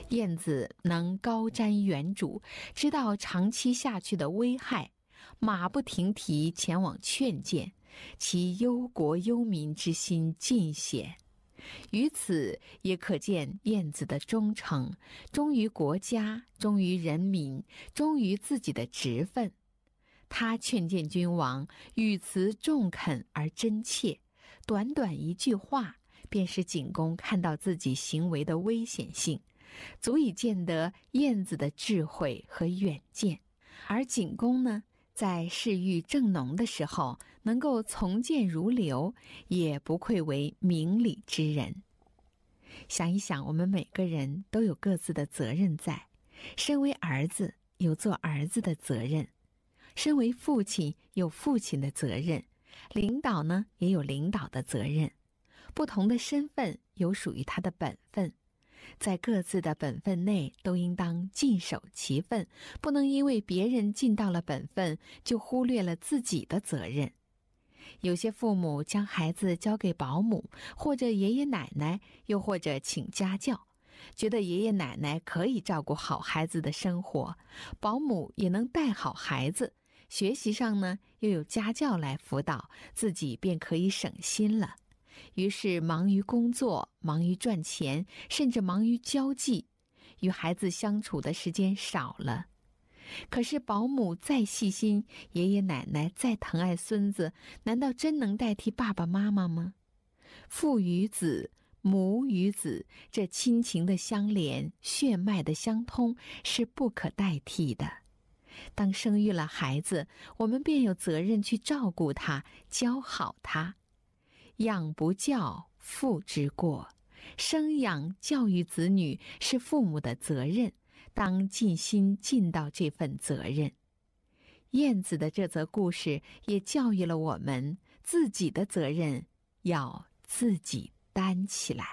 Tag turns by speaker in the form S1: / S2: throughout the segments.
S1: 燕子能高瞻远瞩，知道长期下去的危害，马不停蹄前往劝谏，其忧国忧民之心尽显。于此也可见燕子的忠诚，忠于国家，忠于人民，忠于自己的职分。他劝谏君王，语词中肯而真切，短短一句话便使景公看到自己行为的危险性，足以见得燕子的智慧和远见。而景公呢，在事欲正浓的时候，能够从谏如流，也不愧为明理之人。想一想，我们每个人都有各自的责任在。身为儿子，有做儿子的责任；身为父亲，有父亲的责任；领导呢，也有领导的责任。不同的身份有属于他的本分，在各自的本分内都应当尽守其分，不能因为别人尽到了本分，就忽略了自己的责任。有些父母将孩子交给保姆，或者爷爷奶奶，又或者请家教，觉得爷爷奶奶可以照顾好孩子的生活，保姆也能带好孩子，学习上呢又有家教来辅导，自己便可以省心了。于是忙于工作，忙于赚钱，甚至忙于交际，与孩子相处的时间少了。可是保姆再细心，爷爷奶奶再疼爱孙子，难道真能代替爸爸妈妈吗？父与子，母与子，这亲情的相连，血脉的相通，是不可代替的。当生育了孩子，我们便有责任去照顾他，教好他。养不教，父之过。生养教育子女是父母的责任，当尽心尽到这份责任。燕子的这则故事也教育了我们，自己的责任要自己担起来。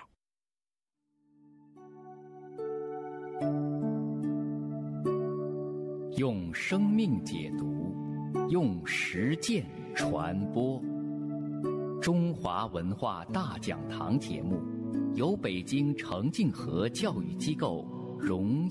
S2: 用生命解读，用实践传播。中华文化大讲堂节目由北京程敬和教育机构荣